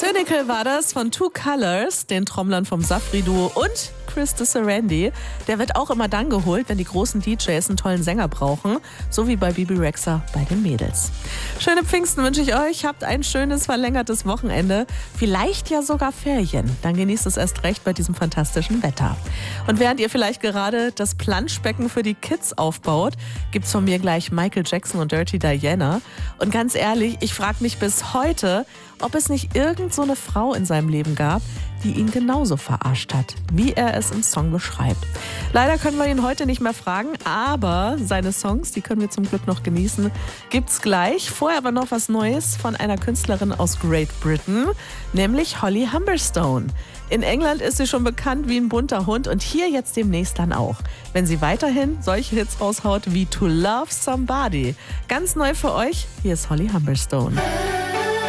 Cynical war das von Two Colors, den Trommlern vom Safri-Duo, und Chris de Serendi. Der wird auch immer dann geholt, wenn die großen DJs einen tollen Sänger brauchen, so wie bei Bebe Rexha bei den Mädels. Schöne Pfingsten wünsche ich euch, habt ein schönes verlängertes Wochenende, vielleicht ja sogar Ferien. Dann genießt es erst recht bei diesem fantastischen Wetter. Und während ihr vielleicht gerade das Planschbecken für die Kids aufbaut, gibt's von mir gleich Michael Jackson und Dirty Diana. Und ganz ehrlich, ich frage mich bis heute, ob es nicht irgend so eine Frau in seinem Leben gab, die ihn genauso verarscht hat, wie er es im Song beschreibt. Leider können wir ihn heute nicht mehr fragen, aber seine Songs, die können wir zum Glück noch genießen, gibt's gleich. Vorher aber noch was Neues von einer Künstlerin aus Great Britain, nämlich Holly Humberstone. In England ist sie schon bekannt wie ein bunter Hund und hier jetzt demnächst dann auch, wenn sie weiterhin solche Hits raushaut wie To Love Somebody. Ganz neu für euch, hier ist Holly Humberstone.